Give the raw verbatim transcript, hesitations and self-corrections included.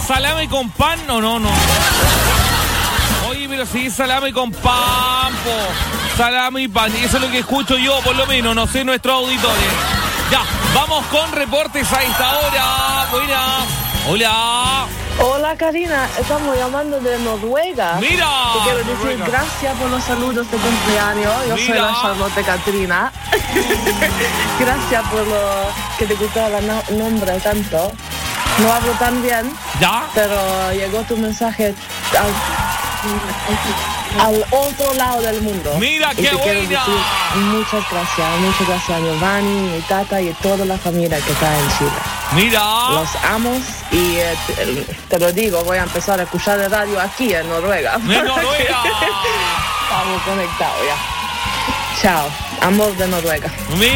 salame con pan o no, no. Oye, pero sí, salame con pan, po. Salame y pan. Eso es lo que escucho yo, por lo menos, no sé, nuestros auditores. Ya, vamos con reportes a esta hora. Buenas. Hola. Hola Karina, estamos llamando de Noruega. Mira. Te quiero decir Noruega. gracias por los saludos de cumpleaños. Yo Mira. soy la Charlotte Katrina. Gracias por lo que te gustó el no- nombre tanto. No hablo tan bien, ¿Ya? pero llegó tu mensaje al, al otro lado del mundo. Mira, Y qué te quiero buena. decir muchas gracias, muchas gracias a Giovanni, mi tata y toda la familia que está en Chile. Mira. Los amo y eh, te, te lo digo, voy a empezar a escuchar el radio aquí en Noruega. ¡En Noruega! Estamos conectados ya. Chao, amor de Noruega. Mira.